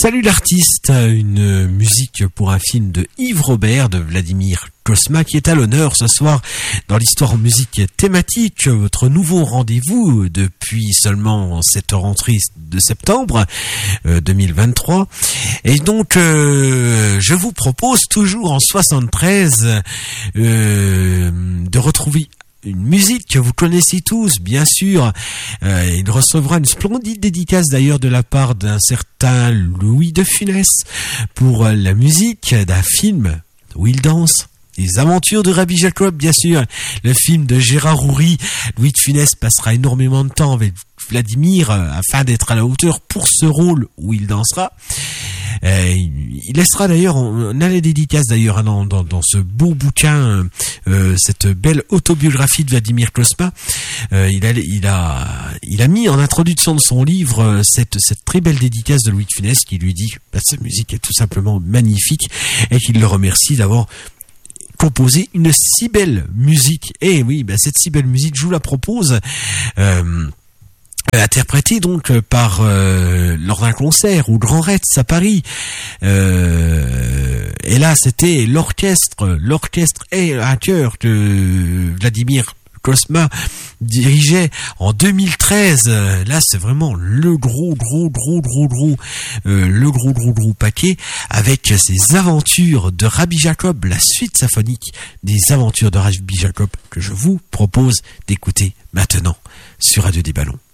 Salut l'artiste, une musique pour un film de Yves Robert de Vladimir Cosma qui est à l'honneur ce soir dans l'histoire en musique thématique, votre nouveau rendez-vous depuis seulement cette rentrée de septembre 2023. Et donc je vous propose toujours en 73 de retrouver une musique que vous connaissez tous, bien sûr. Il recevra une splendide dédicace d'ailleurs de la part d'un certain Louis de Funès pour la musique d'un film où il danse. Les aventures de Rabbi Jacob, bien sûr. Le film de Gérard Houry. Louis de Funès passera énormément de temps avec Vladimir afin d'être à la hauteur pour ce rôle où il dansera. Il laissera d'ailleurs, on a les dédicaces d'ailleurs dans ce beau bouquin, cette belle autobiographie de Vladimir Cosma. Il a mis en introduction de son livre cette très belle dédicace de Louis de Funès qui lui dit que sa musique est tout simplement magnifique et qu'il le remercie d'avoir composé une si belle musique. Et oui, cette si belle musique, je vous la propose. Interprété donc par lors d'un concert au Grand Rex à Paris. Et là, c'était l'orchestre et un chœur que Vladimir Cosma dirigeait en 2013. Là, c'est vraiment le gros paquet avec ses aventures de Rabbi Jacob, la suite symphonique des aventures de Rabbi Jacob que je vous propose d'écouter maintenant sur Radio des Ballons.